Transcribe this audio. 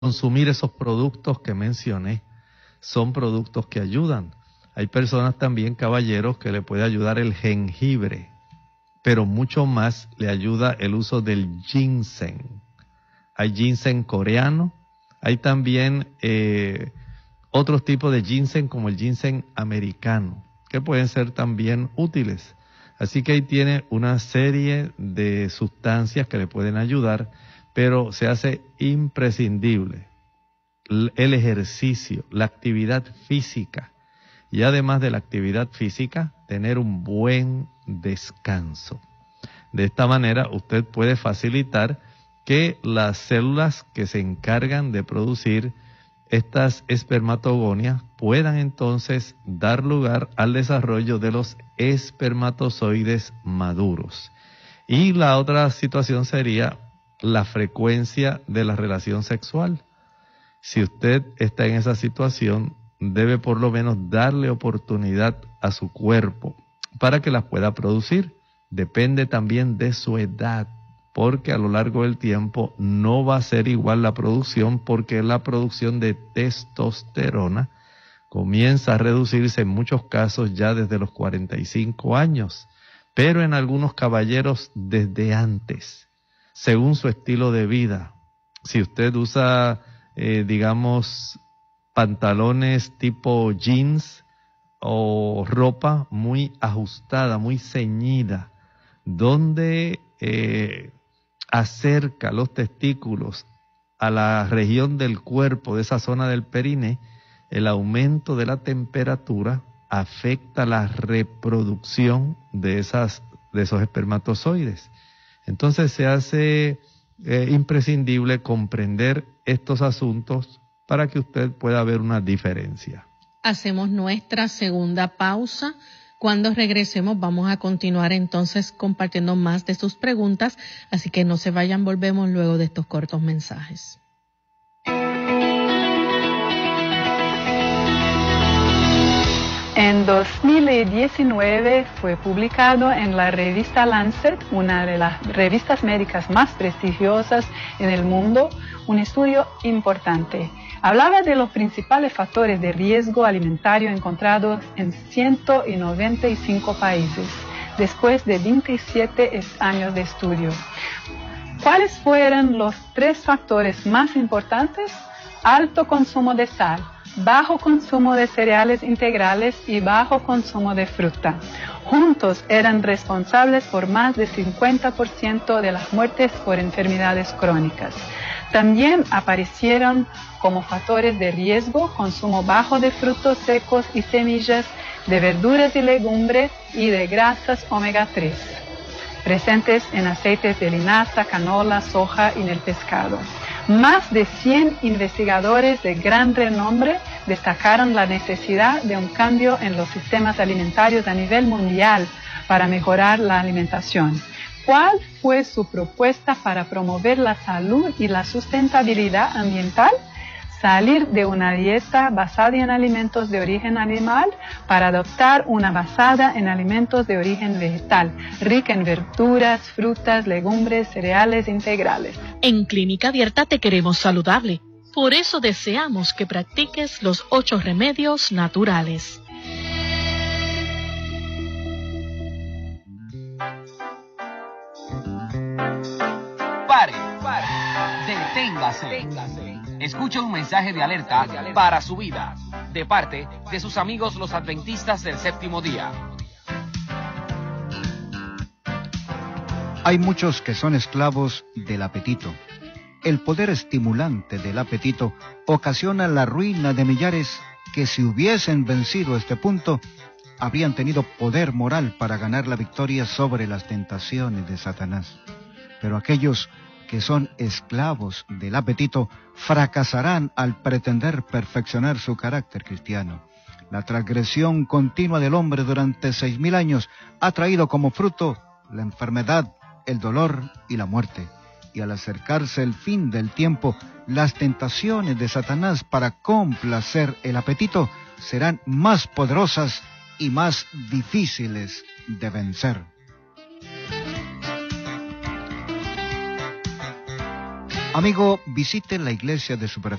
consumir esos productos que mencioné. Son productos que ayudan. Hay personas también, caballeros, que le puede ayudar el jengibre, pero mucho más le ayuda el uso del ginseng. Hay ginseng coreano, hay también otros tipos de ginseng como el ginseng americano, que pueden ser también útiles. Así que ahí tiene una serie de sustancias que le pueden ayudar, pero se hace imprescindible el ejercicio, la actividad física, y además de la actividad física, tener un buen descanso. De esta manera usted puede facilitar que las células que se encargan de producir estas espermatogonias puedan entonces dar lugar al desarrollo de los espermatozoides maduros. Y la otra situación sería la frecuencia de la relación sexual. Si usted está en esa situación, debe por lo menos darle oportunidad a su cuerpo para que las pueda producir. Depende también de su edad, porque a lo largo del tiempo no va a ser igual la producción, porque la producción de testosterona comienza a reducirse en muchos casos ya desde los 45 años, pero en algunos caballeros desde antes, según su estilo de vida. Si usted usa, digamos, pantalones tipo jeans o ropa muy ajustada, muy ceñida, donde acerca los testículos a la región del cuerpo, de esa zona del perine, el aumento de la temperatura afecta la reproducción de esos espermatozoides. Entonces se hace imprescindible comprender estos asuntos para que usted pueda ver una diferencia. Hacemos nuestra segunda pausa. Cuando regresemos vamos a continuar entonces compartiendo más de sus preguntas, así que no se vayan, volvemos luego de estos cortos mensajes. En 2019 fue publicado en la revista Lancet, una de las revistas médicas más prestigiosas en el mundo, un estudio importante. Hablaba de los principales factores de riesgo alimentario encontrados en 195 países, después de 27 años de estudio. ¿Cuáles fueron los 3 factores más importantes? Alto consumo de sal, bajo consumo de cereales integrales y bajo consumo de fruta. Juntos eran responsables por más del 50% de las muertes por enfermedades crónicas. También aparecieron como factores de riesgo consumo bajo de frutos secos y semillas, de verduras y legumbres y de grasas omega 3, presentes en aceites de linaza, canola, soja y en el pescado. Más de 100 investigadores de gran renombre destacaron la necesidad de un cambio en los sistemas alimentarios a nivel mundial para mejorar la alimentación. ¿Cuál fue su propuesta para promover la salud y la sustentabilidad ambiental? Salir de una dieta basada en alimentos de origen animal para adoptar una basada en alimentos de origen vegetal, rica en verduras, frutas, legumbres, cereales integrales. En Clínica Abierta te queremos saludable. Por eso deseamos que practiques los 8 remedios naturales. Pare. Deténgase. Escucha un mensaje de alerta para su vida, de parte de sus amigos los adventistas del séptimo día. Hay muchos que son esclavos del apetito. El poder estimulante del apetito ocasiona la ruina de millares que, si hubiesen vencido este punto, habrían tenido poder moral para ganar la victoria sobre las tentaciones de Satanás. Pero aquellos que son esclavos del apetito fracasarán al pretender perfeccionar su carácter cristiano. La transgresión continua del hombre durante 6,000 años ha traído como fruto la enfermedad, el dolor y la muerte. Y al acercarse el fin del tiempo, las tentaciones de Satanás para complacer el apetito serán más poderosas y más difíciles de vencer. Amigo, visite la iglesia de su